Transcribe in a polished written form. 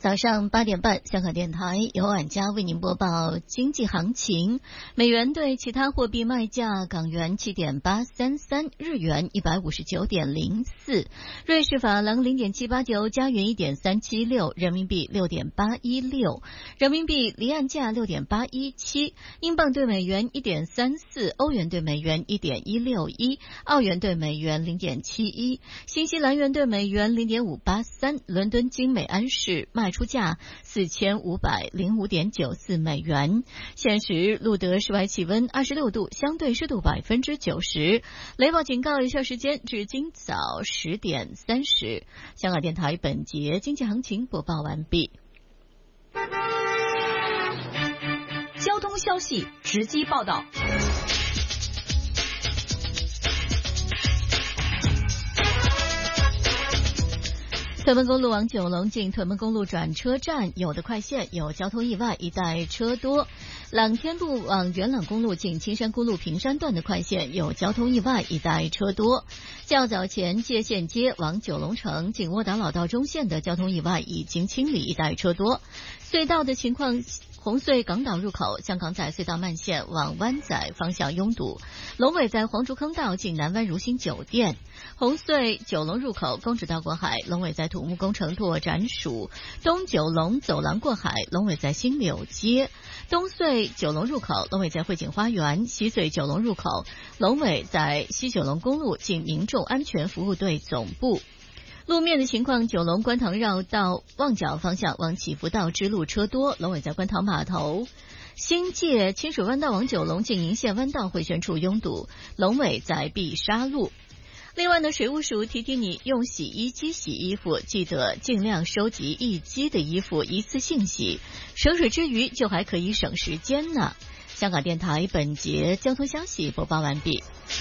早上8点半，香港电台由婉佳为您播报经济行情。美元对其他货币卖价：港元7.833，日元159.04，瑞士法郎0.789，加元1.376，人民币6.816，人民币离岸价6.817，英镑对美元1.34，欧元对美元1.161，澳元对美元0.71，新西兰元对美元0.583。伦敦金每安士卖出价4505.94美元。现时录得室外气温26度，相对湿度90%。雷暴警告有效时间至今早10点30。香港电台本节经济行情播报完毕。 交通消息直击报道。 屯门公路往九龙近屯门公路转车站有的快线有交通意外，一带车多。朗天路往元朗公路近青山公路平山段的快线有交通意外，一带车多。较早前界限街往九龙城近窝打老道中线的交通意外已经清理，一带车多。隧道的情况，红隧港岛入口香港仔隧道慢线往湾仔方向拥堵，龙尾在黄竹坑道近南湾如新酒店。红隧九龙入口公主道过海，龙尾在土木工程拓展署。东九龙走廊过海，龙尾在新柳街。东隧九龙入口龙尾在汇景花园，西隧九龙入口龙尾在西九龙公路近民众安全服务队总部。路面的情况，九龙观塘绕道旺角方向往祈福道支路车多，龙尾在观塘码头。新界清水湾道往九龙近银线湾道回旋处拥堵，龙尾在碧沙路。另外呢，水务署提醒你，用洗衣机洗衣服记得尽量收集一机的衣服一次性洗，省水之余就还可以省时间呢。香港电台本节交通消息播报完毕。